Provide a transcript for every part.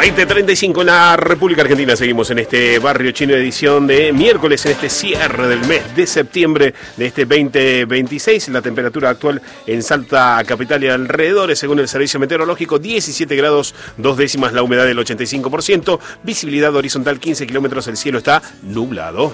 20:35 en la República Argentina. Seguimos en este Barrio Chino, edición de miércoles, en este cierre del mes de septiembre de este 2026. La temperatura actual en Salta capital y alrededores, según el servicio meteorológico, 17 grados 2 décimas, la humedad del 85%, visibilidad horizontal 15 kilómetros, el cielo está nublado.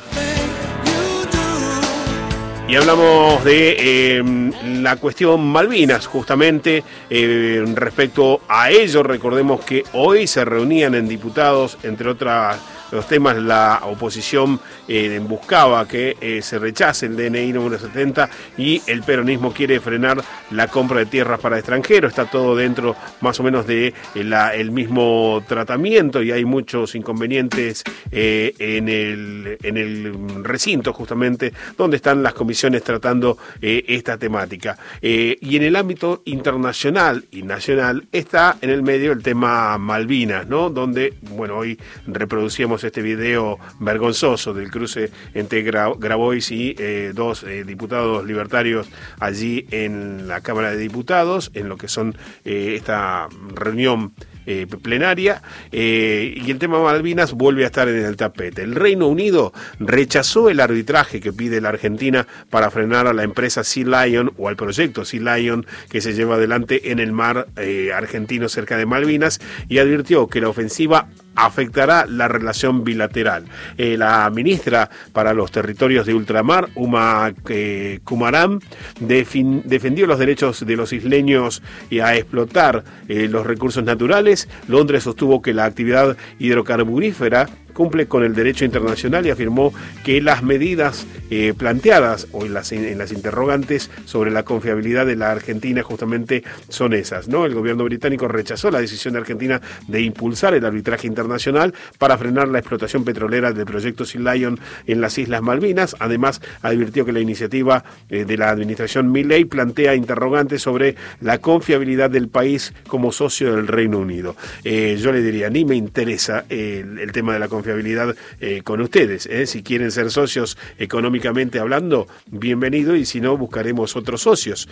Y hablamos de la cuestión Malvinas, justamente respecto a ello. Recordemos que hoy se reunían en diputados, entre otros los temas, la oposición buscaba que se rechace el DNI número 70 y el peronismo quiere frenar la compra de tierras para extranjeros. Está todo dentro más o menos de el mismo tratamiento y hay muchos inconvenientes en el recinto, justamente donde están las comisiones tratando esta temática. Y en el ámbito internacional y nacional está en el medio el tema Malvinas, ¿no? Donde, bueno, hoy reproducíamos este video vergonzoso del cruce entre Grabois y dos diputados libertarios allí en la Cámara de Diputados, en lo que son esta reunión plenaria, y el tema Malvinas vuelve a estar en el tapete. El Reino Unido rechazó el arbitraje que pide la Argentina para frenar a la empresa Sea Lion o al proyecto Sea Lion que se lleva adelante en el mar argentino cerca de Malvinas, y advirtió que la ofensiva afectará la relación bilateral. La ministra para los territorios de ultramar, Uma Kumaram, defendió los derechos de los isleños a explotar los recursos naturales. Londres sostuvo que la actividad hidrocarburífera cumple con el derecho internacional y afirmó que las medidas planteadas o en las interrogantes sobre la confiabilidad de la Argentina justamente son esas, ¿no? El gobierno británico rechazó la decisión de Argentina de impulsar el arbitraje internacional para frenar la explotación petrolera del proyecto Sea Lion en las Islas Malvinas. Además, advirtió que la iniciativa de la administración Milei plantea interrogantes sobre la confiabilidad del país como socio del Reino Unido. Yo le diría, ni me interesa el tema de la confiabilidad con ustedes. Si quieren ser socios económicamente hablando, bienvenido, y si no, buscaremos otros socios.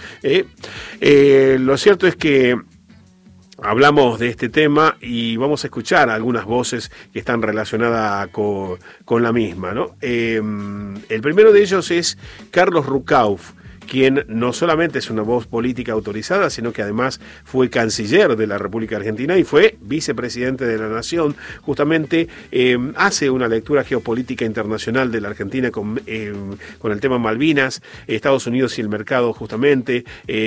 Lo cierto es que hablamos de este tema y vamos a escuchar algunas voces que están relacionadas con la misma, ¿no? El primero de ellos es Carlos Rucauf, quien no solamente es una voz política autorizada, sino que además fue canciller de la República Argentina y fue vicepresidente de la Nación. Justamente hace una lectura geopolítica internacional de la Argentina con el tema Malvinas, Estados Unidos y el mercado, justamente,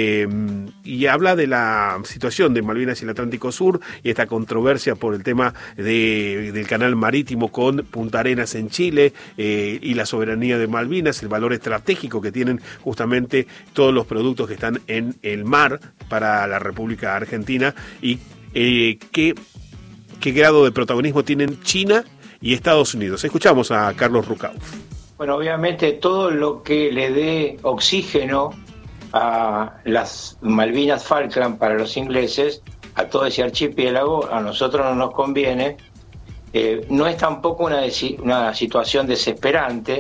y habla de la situación de Malvinas y el Atlántico Sur y esta controversia por el tema del canal marítimo con Punta Arenas en Chile, y la soberanía de Malvinas, el valor estratégico que tienen justamente todos los productos que están en el mar para la República Argentina, y qué grado de protagonismo tienen China y Estados Unidos. Escuchamos a Carlos Rucauf. Bueno, obviamente todo lo que le dé oxígeno a las Malvinas Falkland para los ingleses, a todo ese archipiélago, a nosotros no nos conviene. No es tampoco una situación desesperante.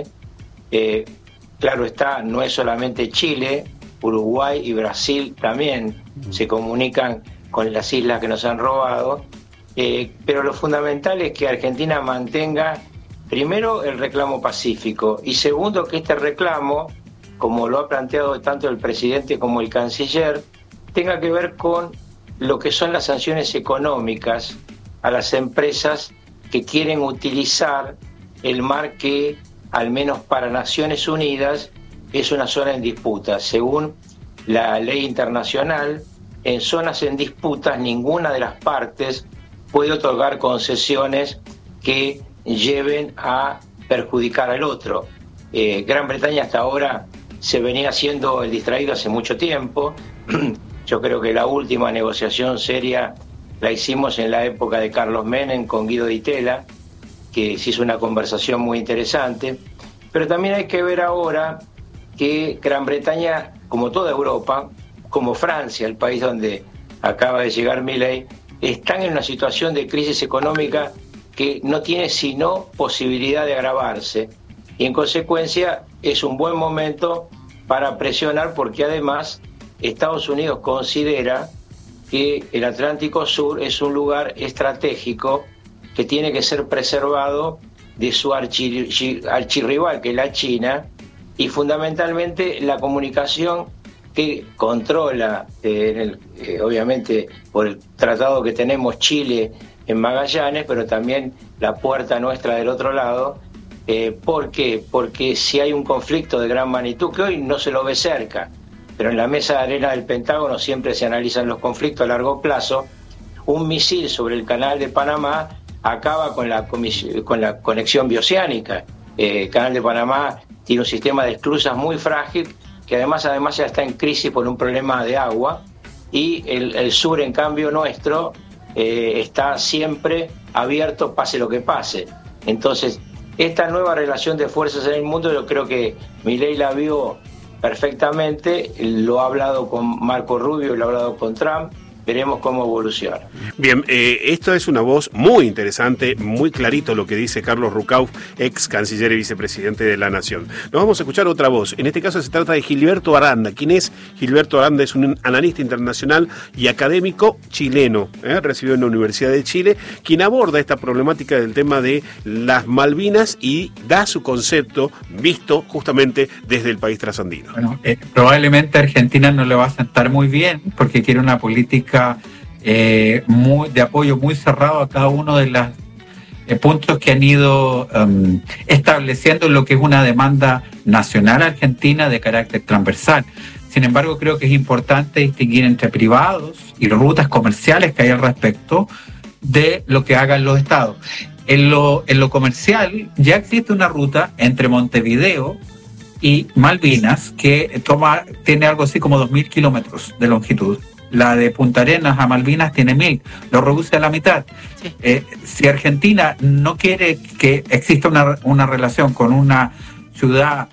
Claro está, no es solamente Chile, Uruguay y Brasil también se comunican con las islas que nos han robado, pero lo fundamental es que Argentina mantenga, primero, el reclamo pacífico, y segundo, que este reclamo, como lo ha planteado tanto el presidente como el canciller, tenga que ver con lo que son las sanciones económicas a las empresas que quieren utilizar el mar que, al menos para Naciones Unidas, es una zona en disputa. Según la ley internacional, en zonas en disputas ninguna de las partes puede otorgar concesiones que lleven a perjudicar al otro. Gran Bretaña hasta ahora se venía haciendo el distraído hace mucho tiempo. Yo creo que la última negociación seria la hicimos en la época de Carlos Menem con Guido Di Tella, que se hizo una conversación muy interesante, pero también hay que ver ahora que Gran Bretaña, como toda Europa, como Francia, el país donde acaba de llegar Milei, están en una situación de crisis económica que no tiene sino posibilidad de agravarse, y en consecuencia es un buen momento para presionar, porque además Estados Unidos considera que el Atlántico Sur es un lugar estratégico que tiene que ser preservado de su archirrival, que es la China, y fundamentalmente la comunicación que controla, obviamente por el tratado que tenemos Chile en Magallanes, pero también la puerta nuestra del otro lado. ¿Por qué? Porque si hay un conflicto de gran magnitud, que hoy no se lo ve cerca, pero en la mesa de arena del Pentágono siempre se analizan los conflictos a largo plazo, un misil sobre el canal de Panamá acaba con la conexión bioceánica. El canal de Panamá tiene un sistema de esclusas muy frágil, que además ya está en crisis por un problema de agua, y el sur, en cambio, nuestro, está siempre abierto, pase lo que pase. Entonces, esta nueva relación de fuerzas en el mundo, yo creo que Milei la vio perfectamente, lo ha hablado con Marco Rubio, lo ha hablado con Trump. Veremos cómo evoluciona. Bien, esto es una voz muy interesante, muy clarito lo que dice Carlos Rucauf, ex canciller y vicepresidente de la Nación. Nos vamos a escuchar otra voz. En este caso se trata de Gilberto Aranda. ¿Quién es Gilberto Aranda? Es un analista internacional y académico chileno, recibido en la Universidad de Chile, quien aborda esta problemática del tema de las Malvinas y da su concepto visto justamente desde el país trasandino. Bueno, probablemente a Argentina no le va a sentar muy bien porque quiere una política de apoyo muy cerrado a cada uno de los puntos que han ido estableciendo lo que es una demanda nacional argentina de carácter transversal. Sin embargo, creo que es importante distinguir entre privados y rutas comerciales que hay al respecto de lo que hagan los estados. En lo comercial ya existe una ruta entre Montevideo y Malvinas que tiene algo así como 2.000 kilómetros de longitud. La de Punta Arenas a Malvinas tiene 1.000, lo reduce a la mitad. Sí. Si Argentina no quiere que exista una relación con una ciudad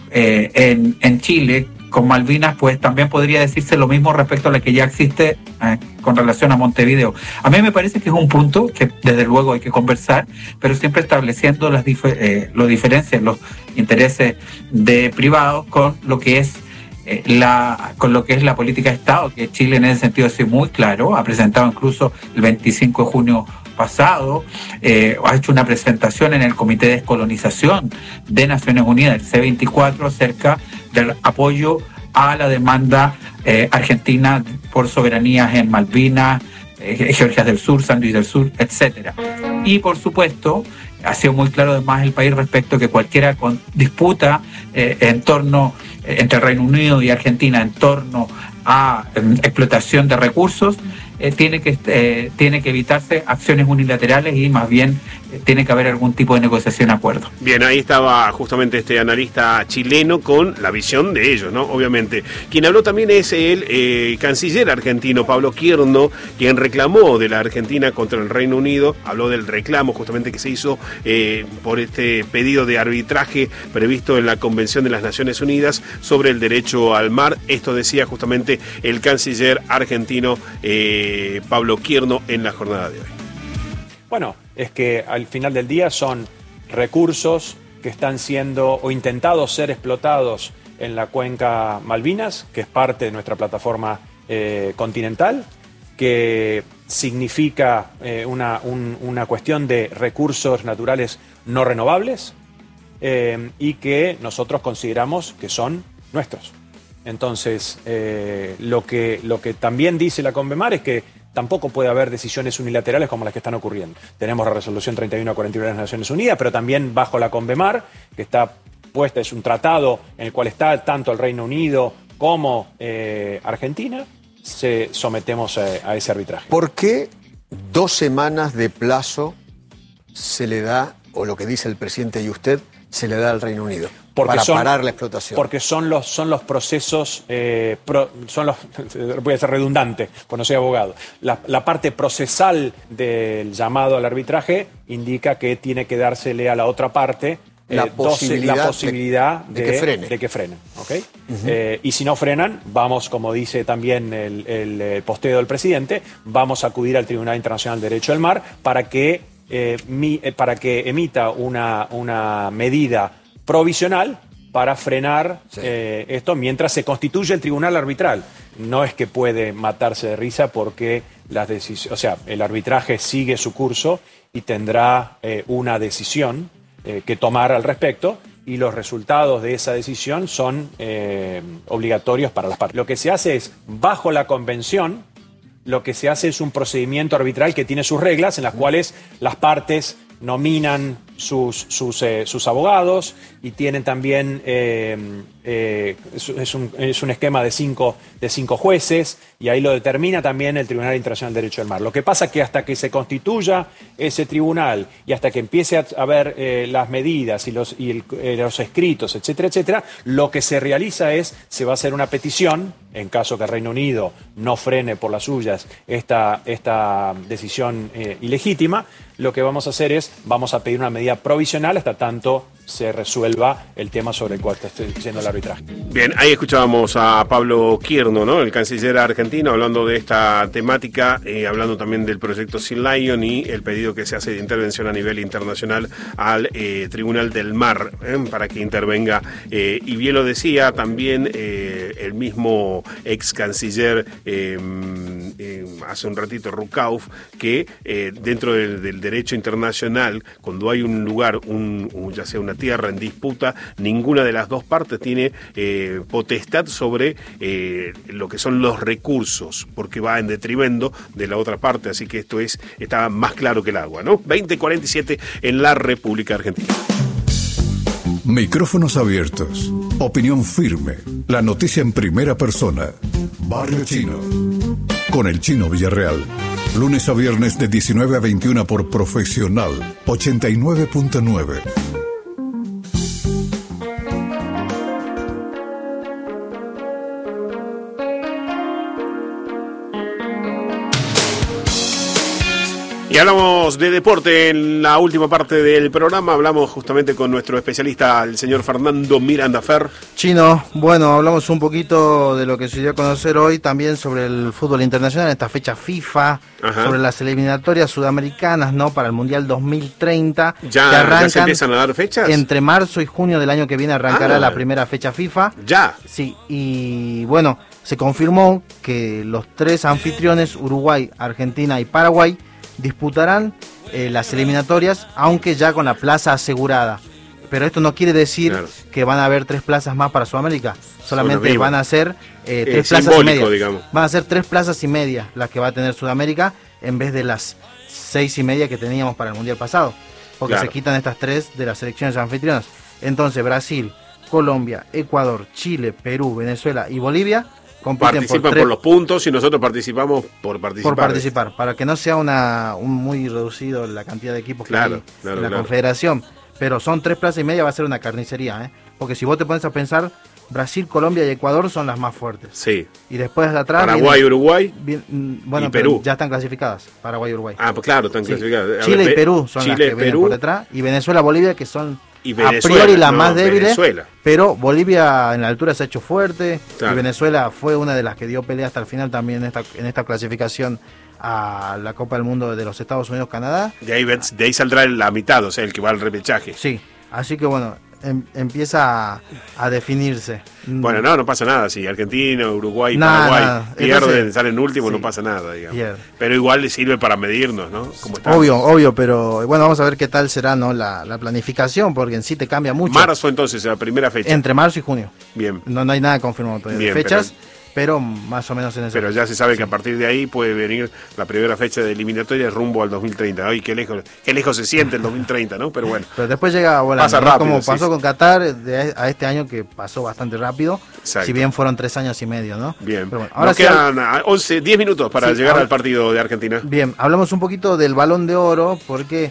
en Chile, con Malvinas, pues también podría decirse lo mismo respecto a la que ya existe con relación a Montevideo. A mí me parece que es un punto que desde luego hay que conversar, pero siempre estableciendo las diferencias, los intereses de privados con lo que es la política de Estado, que Chile en ese sentido es muy claro, ha presentado incluso el 25 de junio pasado, ha hecho una presentación en el Comité de Descolonización de Naciones Unidas, el C24, acerca del apoyo a la demanda argentina por soberanías en Malvinas, Georgias del Sur, San Luis del Sur, etcétera. Y por supuesto, ha sido muy claro además el país respecto a que cualquier disputa entre Reino Unido y Argentina en torno a explotación de recursos, tiene que evitarse acciones unilaterales y más bien tiene que haber algún tipo de negociación, acuerdo. Bien, ahí estaba justamente este analista chileno con la visión de ellos, ¿no? Obviamente. Quien habló también es el canciller argentino, Pablo Quierno, quien reclamó de la Argentina contra el Reino Unido, habló del reclamo justamente que se hizo por este pedido de arbitraje previsto en la Convención de las Naciones Unidas sobre el derecho al mar. Esto decía justamente el canciller argentino Pablo Quierno en la jornada de hoy. Bueno, es que al final del día son recursos que están siendo o intentados ser explotados en la cuenca Malvinas, que es parte de nuestra plataforma continental, que significa una cuestión de recursos naturales no renovables y que nosotros consideramos que son nuestros. Entonces, lo que también dice la Convemar es que tampoco puede haber decisiones unilaterales como las que están ocurriendo. Tenemos la resolución 3141 de las Naciones Unidas, pero también bajo la Convemar, que está puesta, es un tratado en el cual está tanto el Reino Unido como Argentina, sometemos a ese arbitraje. ¿Por qué 2 semanas de plazo se le da, o lo que dice el presidente y usted, se le da al Reino Unido? Para parar la explotación. Porque son los procesos, voy a ser redundante, pues no soy abogado. La parte procesal del llamado al arbitraje indica que tiene que dársele a la otra parte la posibilidad de que frenen. ¿Okay? Uh-huh. Y si no frenan, vamos, como dice también el posteo del presidente, vamos a acudir al Tribunal Internacional de Derecho del Mar para que emita una medida provisional para frenar esto mientras se constituye el tribunal arbitral. No es que puede matarse de risa porque las decisiones, o sea, el arbitraje sigue su curso y tendrá una decisión que tomar al respecto, y los resultados de esa decisión son obligatorios para las partes. Lo que se hace es, bajo la convención, lo que se hace es un procedimiento arbitral que tiene sus reglas en las cuales las partes nominan sus abogados y tienen también es un esquema de cinco jueces, y ahí lo determina también el Tribunal Internacional del Derecho del Mar. Lo que pasa es que hasta que se constituya ese tribunal y hasta que empiece a haber las medidas y los escritos, etcétera, etcétera, lo que se realiza se va a hacer una petición, en caso que el Reino Unido no frene por las suyas esta decisión ilegítima. Lo que vamos a hacer vamos a pedir una medida provisional hasta tanto se resuelva el tema sobre el cual está diciendo el arbitraje. Bien, ahí escuchábamos a Pablo Quierno, ¿no?, el canciller argentino, hablando de esta temática, hablando también del proyecto Sea Lion y el pedido que se hace de intervención a nivel internacional al Tribunal del Mar, para que intervenga. Y bien lo decía también el mismo ex canciller hace un ratito, Rukauf, que dentro del derecho internacional, cuando hay un lugar, ya sea una tierra en disputa, ninguna de las dos partes tiene potestad sobre lo que son los recursos, porque va en detrimento de la otra parte, así que esto está más claro que el agua, ¿no? 20:47 en la República Argentina. Micrófonos abiertos, opinión firme, la noticia en primera persona. Barrio Chino, con el Chino Villarreal. Lunes a viernes de 19 a 21 por Profesional 89.9. Y hablamos de deporte en la última parte del programa. Hablamos justamente con nuestro especialista, el señor Fernando Mirandafer. Chino, bueno, hablamos un poquito de lo que se dio a conocer hoy también sobre el fútbol internacional, esta fecha FIFA, sobre las eliminatorias sudamericanas, ¿no?, para el Mundial 2030. ¿Ya se empiezan a dar fechas? Entre marzo y junio del año que viene arrancará la primera fecha FIFA. ¿Ya? Sí, y bueno, se confirmó que los tres anfitriones, Uruguay, Argentina y Paraguay, disputarán las eliminatorias, aunque ya con la plaza asegurada. Pero esto no quiere decir que van a haber 3 plazas más para Sudamérica. Solamente van a ser 3 plazas y media. Digamos. Van a ser 3 plazas y media las que va a tener Sudamérica, en vez de las 6 y media que teníamos para el Mundial pasado. Porque se quitan estas 3 de las selecciones anfitrionas. Entonces Brasil, Colombia, Ecuador, Chile, Perú, Venezuela y Bolivia participan por los puntos y nosotros participamos por participar. Por participar, para que no sea muy reducido la cantidad de equipos que hay en la confederación. Pero son 3 plazas y media, va a ser una carnicería, porque si vos te pones a pensar, Brasil, Colombia y Ecuador son las más fuertes. Sí. Y después de atrás Paraguay, Uruguay y Perú. Ya están clasificadas, Paraguay y Uruguay. Ah, pues claro, están clasificadas. Chile y Perú son las que vienen por detrás, y Venezuela, Bolivia, que son a priori las más débiles, pero Bolivia en la altura se ha hecho fuerte, y Venezuela fue una de las que dio pelea hasta el final también en esta clasificación a la Copa del Mundo de los Estados Unidos, Canadá. De ahí saldrá la mitad, o sea, el que va al repechaje. Sí, así que bueno, empieza a definirse. Bueno, no pasa nada. Si Argentina, Uruguay y Paraguay pierden, salen últimos, no pasa nada, digamos. Pero igual le sirve para medirnos, ¿no? Obvio, pero bueno, vamos a ver qué tal será, ¿no?, la planificación, porque en sí te cambia mucho. Marzo, entonces, la primera fecha. Entre marzo y junio. Bien. No hay nada confirmado todavía. Fechas. Pero más o menos en ese. Pero ya se sabe que a partir de ahí puede venir la primera fecha de eliminatoria rumbo al 2030. Ay, qué lejos se siente el 2030, ¿no? Pero bueno. Pero después llega volando, pasa rápido, como pasó con Qatar a este año, que pasó bastante rápido. Exacto. Si bien fueron 3 años y medio, ¿no? Bien. Pero bueno, ahora nos quedan 10 minutos para llegar al partido de Argentina. Bien, hablamos un poquito del Balón de Oro, porque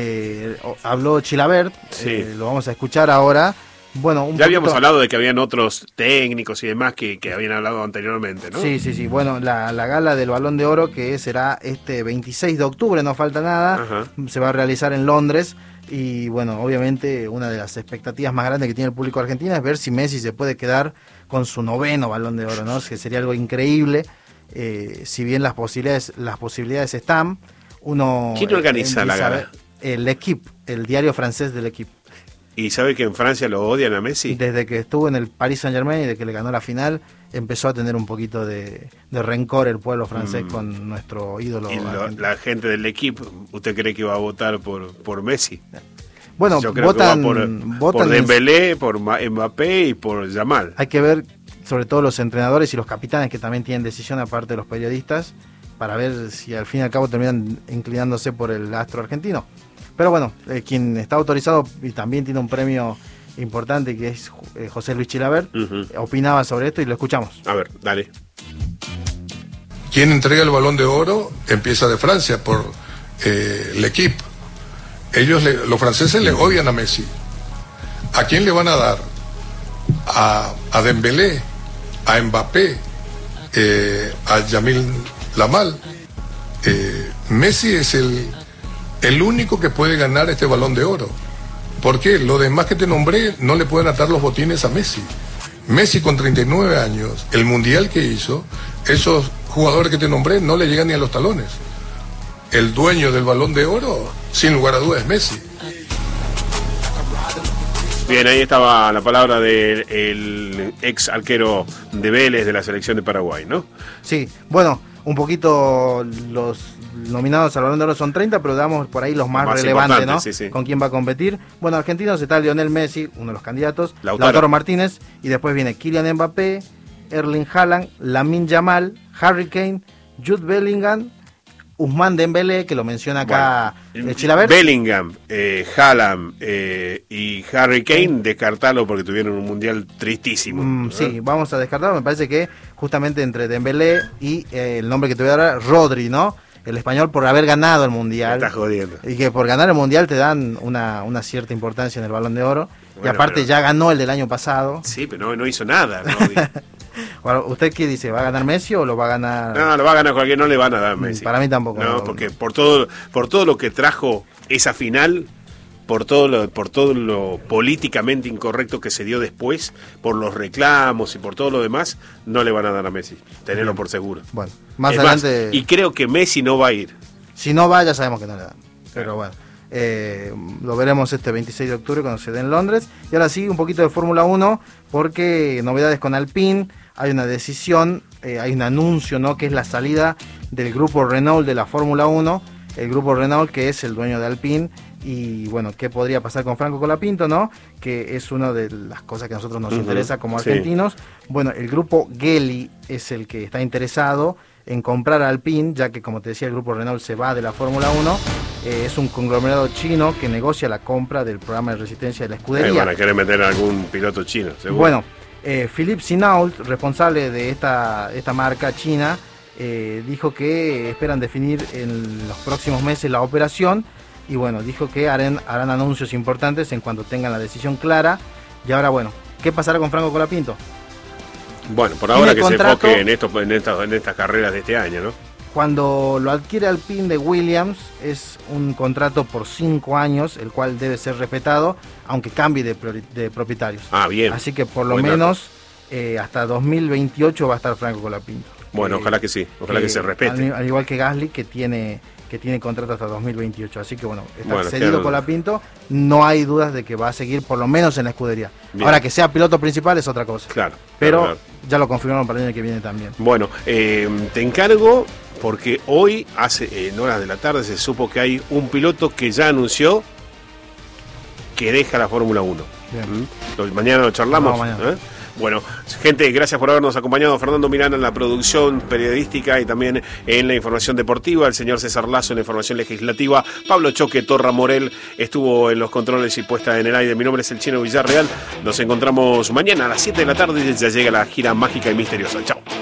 habló Chilavert, lo vamos a escuchar ahora. Bueno, ya habíamos hablado de que habían otros técnicos y demás que habían hablado anteriormente, ¿no? Sí. Bueno, la gala del Balón de Oro, que será este 26 de octubre, no falta nada, se va a realizar en Londres. Y bueno, obviamente una de las expectativas más grandes que tiene el público argentino es ver si Messi se puede quedar con su 9º Balón de Oro, ¿no? Que sería algo increíble. Si bien las posibilidades están, ¿quién organiza la gala? El Equipo, el diario francés del Equipo. ¿Y sabe que en Francia lo odian a Messi? Desde que estuvo en el Paris Saint-Germain y de que le ganó la final, empezó a tener un poquito de rencor el pueblo francés con nuestro ídolo. ¿Y la gente del equipo, usted cree que va a votar por Messi? Bueno, yo creo votan, que va por Dembélé, por Mbappé y por Yamal. Hay que ver, sobre todo los entrenadores y los capitanes, que también tienen decisión aparte de los periodistas, para ver si al fin y al cabo terminan inclinándose por el astro argentino. Pero bueno, quien está autorizado y también tiene un premio importante, que es José Luis Chilavert, opinaba sobre esto y lo escuchamos. A ver, dale. Quien entrega el Balón de Oro empieza de Francia, por L'Équipe. Los franceses le odian a Messi. ¿A quién le van a dar? A Dembélé, a Mbappé, a Yamil Lamal. Messi es el único que puede ganar este Balón de Oro. ¿Por qué? Los demás que te nombré no le pueden atar los botines a Messi. Messi con 39 años, el mundial que hizo, esos jugadores que te nombré no le llegan ni a los talones. El dueño del Balón de Oro, sin lugar a dudas, es Messi. Bien, ahí estaba la palabra del ex arquero de Vélez de la selección de Paraguay, ¿no? Sí, bueno, un poquito los nominados al Balón de Oro son 30, pero damos por ahí los más relevantes, ¿no? Sí. Con quién va a competir. Bueno, argentinos está Lionel Messi, uno de los candidatos, Lautaro Martínez, y después viene Kylian Mbappé, Erling Haaland, Lamine Yamal, Harry Kane, Jude Bellingham, Ousmane Dembélé, que lo menciona acá Chilavert. Bellingham, Haaland y Harry Kane, descartarlo porque tuvieron un mundial tristísimo. Sí, vamos a descartarlo. Me parece que justamente entre Dembélé y el nombre que te voy a dar, Rodri, ¿no? El español, por haber ganado el mundial. Me estás jodiendo. Y que por ganar el mundial te dan una cierta importancia en el Balón de Oro. Bueno, y aparte pero ya ganó el del año pasado. Sí, pero no hizo nada, ¿no? Bueno, ¿usted qué dice? ¿Va a ganar Messi o lo va a ganar? No, lo va a ganar cualquiera, no le van a dar Messi. Para mí tampoco. No, porque por todo lo que trajo esa final, por todo lo políticamente incorrecto que se dio después, por los reclamos y por todo lo demás, no le van a dar a Messi. Tenerlo por seguro. Bueno, más adelante. Y creo que Messi no va a ir. Si no va, ya sabemos que no le dan. Pero bueno. Lo veremos este 26 de octubre cuando se dé en Londres. Y ahora sí, un poquito de Fórmula 1, porque novedades con Alpine, hay una decisión, hay un anuncio, ¿no? Que es la salida del grupo Renault de la Fórmula 1, el grupo Renault que es el dueño de Alpine. Y bueno, ¿qué podría pasar con Franco Colapinto, no? Que es una de las cosas que a nosotros nos interesa como argentinos. Sí. Bueno, el grupo Geely es el que está interesado en comprar a Alpine, ya que, como te decía, el grupo Renault se va de la Fórmula 1. Es un conglomerado chino que negocia la compra del programa de resistencia de la escudería. Van a querer meter a algún piloto chino, seguro. Bueno, Philippe Sinault, responsable de esta marca china, dijo que esperan definir en los próximos meses la operación. Y bueno, dijo que harán anuncios importantes en cuanto tengan la decisión clara. Y ahora, bueno, ¿qué pasará con Franco Colapinto? Bueno, por ahora que se enfoque en estas carreras de este año, ¿no? Cuando lo adquiere Alpine de Williams, es un contrato por 5 años, el cual debe ser respetado, aunque cambie de propietarios. Ah, bien. Así que por lo menos hasta 2028 va a estar Franco Colapinto. Bueno, ojalá que sí, ojalá que se respete. Al igual que Gasly, que tiene contrato hasta 2028. Así que bueno, está cedido Colapinto. No hay dudas de que va a seguir por lo menos en la escudería. Bien. Ahora, que sea piloto principal es otra cosa. Claro. Pero ya lo confirmaron para el año que viene también. Bueno, te encargo, porque hoy, en horas de la tarde, se supo que hay un piloto que ya anunció que deja la Fórmula 1. Mañana lo charlamos. No, mañana. Bueno, gente, gracias por habernos acompañado. Fernando Miranda en la producción periodística y también en la información deportiva. El señor César Lazo en la información legislativa. Pablo Choque Torra Morel estuvo en los controles y puesta en el aire. Mi nombre es el Chino Villarreal. Nos encontramos mañana a las 7 de la tarde y ya llega la gira mágica y misteriosa. Chao.